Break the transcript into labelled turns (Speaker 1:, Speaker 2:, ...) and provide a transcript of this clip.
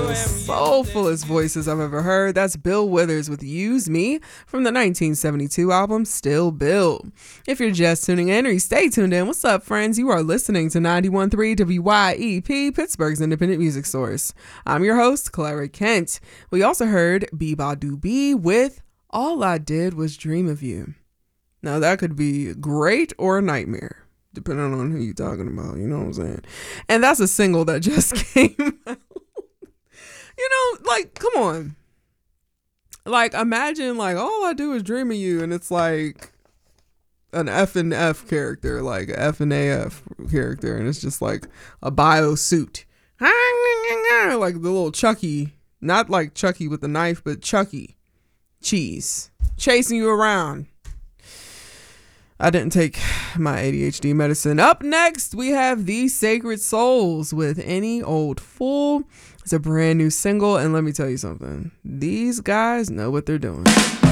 Speaker 1: the soulfulest voices I've ever heard. That's Bill Withers with Use Me from the 1972 album Still Bill. If you're just tuning in or stay tuned in, what's up, friends? You are listening to 91.3 WYEP, Pittsburgh's independent music source. I'm your host, Clara Kent. We also heard Beba Doobie with All I Did Was Dream of You. Now that could be great or a nightmare, depending on who you're talking about, you know what I'm saying? And that's a single that just came out. You know, like, come on. Like, imagine, like, all I do is dream of you, and it's like an F and F character, like a F and AF character, and it's just like a bio suit. Like the little Chucky, not like Chucky with the knife, but Chucky Cheese chasing you around. I didn't take my ADHD medicine. Up next, we have The Sacred Souls with Any Old Fool. It's a brand new single, and let me tell you something. These guys know what they're doing.